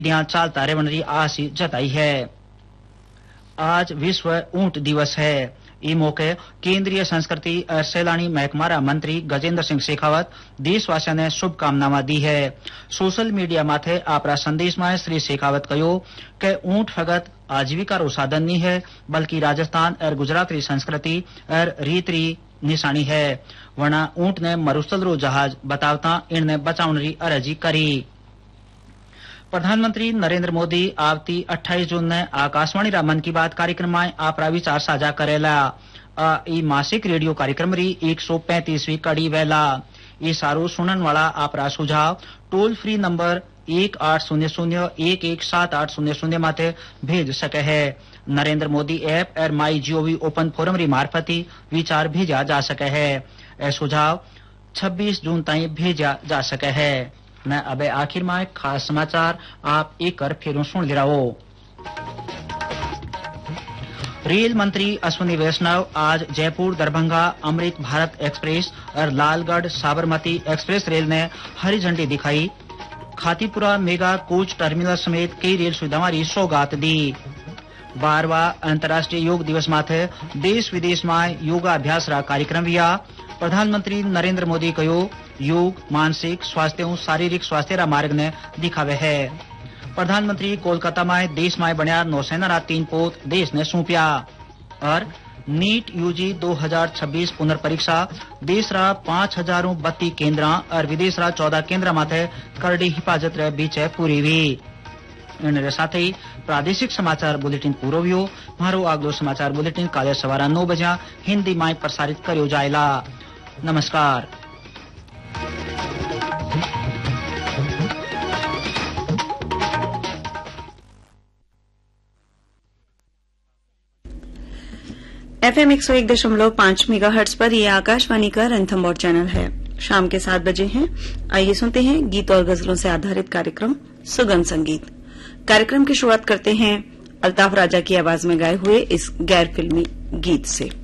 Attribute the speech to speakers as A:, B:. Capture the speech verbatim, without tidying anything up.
A: चालता रेवनरी आस जताई है। आज विश्व ऊंट दिवस है। ई मौके केंद्रीय संस्कृति और सैलानी महकमारा मंत्री गजेंद्र सिंह शेखावत देशवासियों ने शुभकामनाएं दी है। सोशल मीडिया माथे आपरा संदेश में श्री शेखावत कहो कि ऊंट फगत आजीविका रो साधन नहीं है, बल्कि राजस्थान और गुजरात री संस्कृति और रीत री निशानी है। वरना ऊंट ने मरुस्थल रो जहाज बतावता इनने बचावन री अर्जी करी। प्रधानमंत्री नरेंद्र मोदी आवती अट्ठाईस जून ने आकाशवाणी रा मन की बात कार्यक्रम में आपरा विचार साझा करेला। ई मासिक रेडियो कार्यक्रम री एक सौ पैंतीसवीं कड़ी वेला। ये सारो सुनन वाला आपरा सुझाव टोल फ्री नंबर एक आठ शून्य शून्य एक एक सात आठ शून्य शून्य माथे भेज सके है। नरेंद्र मोदी ऐप और माई जीओवी ओपन फोरम री मार्फती विचार भेजा जा सके है। ए सुझाव छब्बीस जून तक भेजा जा सके है। न अब आखिर में खास समाचार आप एक कर फिर सुन ले रहो। रेल मंत्री अश्विनी वैष्णव आज जयपुर दरभंगा अमृत भारत एक्सप्रेस और लालगढ़ साबरमती एक्सप्रेस रेल ने हरी झंडी दिखाई। खातीपुरा मेगा कोच टर्मिनल समेत कई रेल सुविधाओं की सौगात दी। बारहवा अंतर्राष्ट्रीय योग दिवस माथे देश विदेश में योगाभ्यास रा कार्यक्रम हुआ। प्रधानमंत्री नरेंद्र मोदी कहो योग मानसिक स्वास्थ्य और शारीरिक स्वास्थ्य रा मार्ग ने दिखावे है। प्रधानमंत्री कोलकाता में देश में बनिया नौसेना रा तीन पोत देश ने सौंपिया। और नीट यूजी दो हजार छब्बीस पुनर्परीक्षा देश रा पांच हजारों बत्ती केंद्र और विदेश रा चौदह केंद्र माथे करड़ी हिफाजत रे बीच पूरी हुई। इन साथ ही प्रादेशिक समाचार बुलेटिन पूरो हुयो। मारो अगलो समाचार बुलेटिन काले सवारा नौ बजे हिंदी में प्रसारित करियो जाएला। नमस्कार।
B: एफएम एक सौ एक दशमलव पांच मेगा हर्ट्ज पर यह आकाशवाणी का रणथंभौर चैनल है। शाम के सात बजे हैं। आइए सुनते हैं गीत और गजलों से आधारित कार्यक्रम सुगम संगीत। कार्यक्रम की शुरुआत करते हैं अल्ताफ राजा की आवाज में गाए हुए इस गैर फिल्मी गीत से।